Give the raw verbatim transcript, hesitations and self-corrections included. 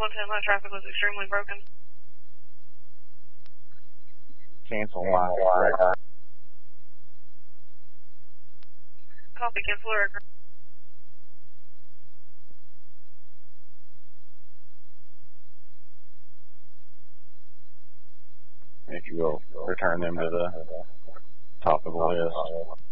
one ten light traffic was extremely broken. Cancel line. Right. Copy, cancel record. If you will, return them to the top of the list.